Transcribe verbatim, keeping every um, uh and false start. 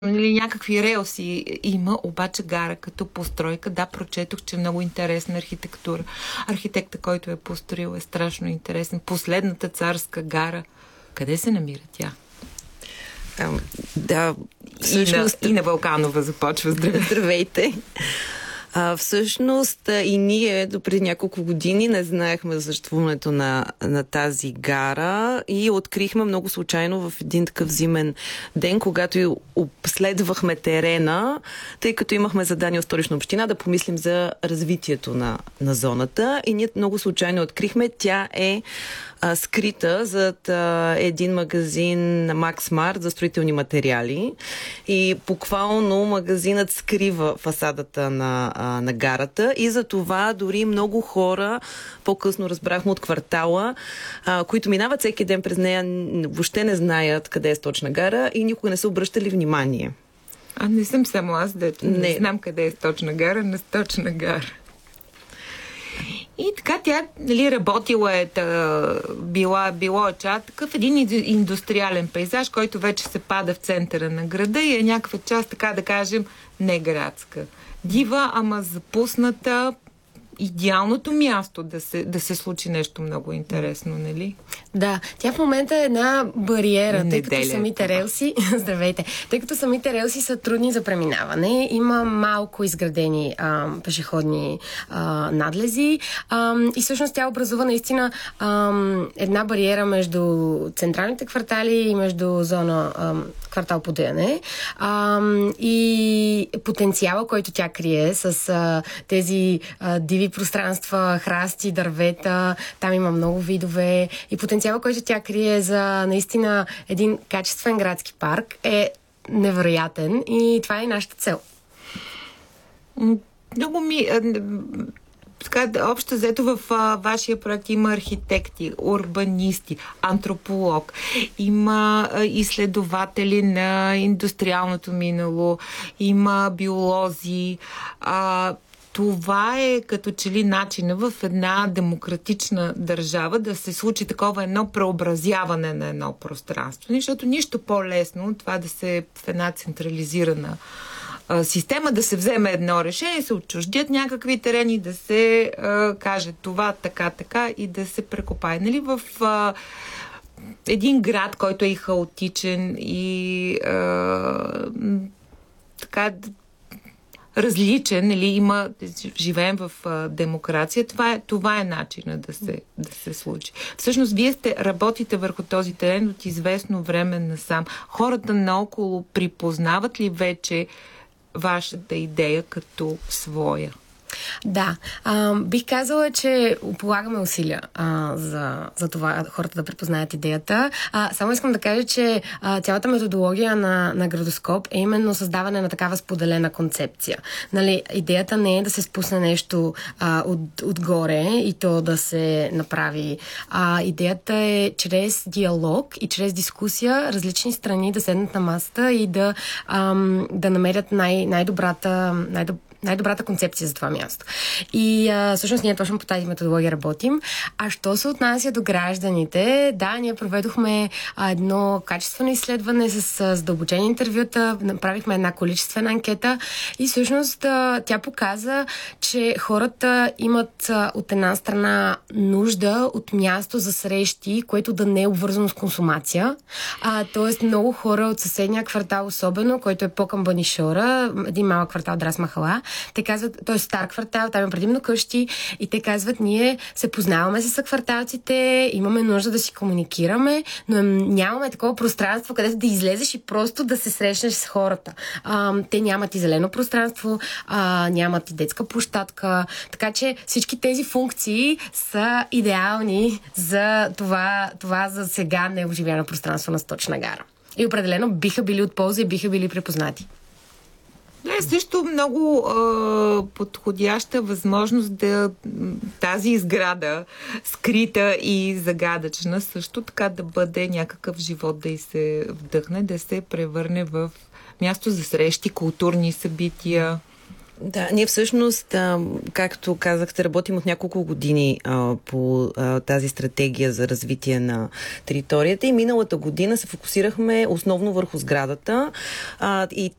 Или някакви релси има, обаче гара като постройка. Да, прочетох, че е много интересна архитектура. Архитекта, който е построил, е страшно интересен. Последната царска гара. Къде се намира тя? А, да, всъщност... И на, и на Вълканова започва. Здравейте. Здравейте. А, всъщност и ние до преди няколко години не знаехме за съществуването на, на тази гара и открихме много случайно в един такъв зимен ден, когато и обследвахме терена, тъй като имахме задание от Столична община да помислим за развитието на, на зоната и ние много случайно открихме. Тя е а, скрита зад а, един магазин на Макс Март за строителни материали и буквално магазинът скрива фасадата на на гарата и за това дори много хора, по-късно разбрахме от квартала, а, които минават всеки ден през нея, въобще не знаят къде е Сточна гара и никога не са обръщали внимание. А не съм само аз, да не, не знам къде е Сточна гара, на Сточна гара. И така тя, нали, работила е, та, била, било е чат, такъв един индустриален пейзаж, който вече се пада в центъра на града и е някаква част, така да кажем, не градска. Дива, ама запусната, идеалното място да се, да се случи нещо много интересно, нали? Да, тя в момента е една бариера, тъй като Неделя, самите релси, здравейте, тъй като самите релси са трудни за преминаване, има малко изградени а, пешеходни а, надлези а, и всъщност тя образува наистина а, една бариера между централните квартали и между зона а, квартал Подеяне а, и потенциала, който тя крие с а, тези а, диви пространства, храсти, дървета, там има много видове и потенциала, който тя крие за наистина един качествен градски парк е невероятен и това е нашата цел. Много ми... Така, общо взето в а, вашия проект има архитекти, урбанисти, антрополог, има а, изследователи на индустриалното минало, има биолози. А, това е като че ли начина в една демократична държава да се случи такова едно преобразяване на едно пространство. Защото нищо по-лесно от това да се в една централизирана система да се вземе едно решение, се отчуждят някакви терени, да се а, каже това така, така и да се прекопае. Нали, в а, един град, който е и хаотичен и а, така различен, нали, има, живеем в а, демокрация, това е, това е начина да се, да се случи. Всъщност, вие сте, работите върху този терен от известно време насам. Хората наоколо припознават ли вече вашата идея като своя? Да. А, бих казала, че полагаме усилия а, за, за това хората да препознаят идеята. А, само искам да кажа, че а, цялата методология на, на Градоскоп е именно създаване на такава споделена концепция. Нали, идеята не е да се спусне нещо а, от, отгоре и то да се направи. А, идеята е чрез диалог и чрез дискусия различни страни да седнат на масата и да, ам, да намерят най- най-добрата, най-доб... най-добрата концепция за това място. И а, всъщност ние точно по тази методология работим. А що се отнася до гражданите, да, ние проведохме а, едно качествено изследване с а, задълбочени интервюта, направихме една количествена анкета и всъщност а, тя показа, че хората имат а, от една страна нужда от място за срещи, което да не е обвързано с консумация. А, тоест много хора от съседния квартал особено, който е по-към Банишора, един малък квартал Драс Махала, те казват, той е стар квартал, там е предимно къщи и те казват, ние се познаваме с съкварталците, имаме нужда да си комуникираме, но нямаме такова пространство, където да излезеш и просто да се срещнеш с хората. А, те нямат и зелено пространство, а, нямат и детска площадка, така че всички тези функции са идеални за това, това за сега неоживяно пространство на Сточна гара. И определено биха били от полза и биха били препознати. Да, е също много а, подходяща възможност да тази изграда, скрита и загадъчна, също така да бъде някакъв живот, да й се вдъхне, да се превърне в място за срещи, културни събития. Да, ние всъщност, а, както казахте, работим от няколко години а, по а, тази стратегия за развитие на територията и миналата година се фокусирахме основно върху сградата а, и